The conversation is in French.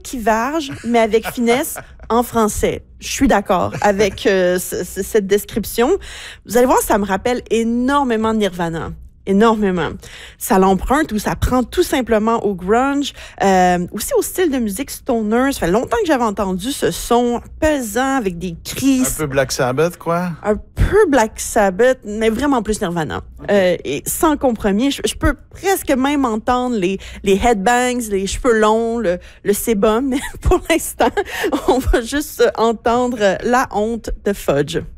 qui varge, mais avec finesse en français. Je suis d'accord avec cette description. Vous allez voir, ça me rappelle énormément de Nirvana. Énormément. Ça l'emprunte ou ça prend tout simplement au grunge, aussi au style de musique stoner. Ça fait longtemps que j'avais entendu ce son pesant avec des cris. Un peu Black Sabbath, quoi? Un peu Black Sabbath, mais vraiment plus Nirvana. Okay. Et sans compromis, je peux presque même entendre les headbangs, les cheveux longs, le sébum, mais pour l'instant, on va juste entendre La honte de Fudge.